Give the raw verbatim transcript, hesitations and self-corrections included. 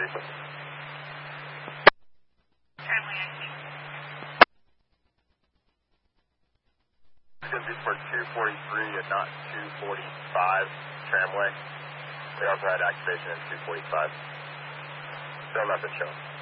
three. For two forty-three and not two forty-five tramway. We are at activation at two forty-five. Still nothing showing.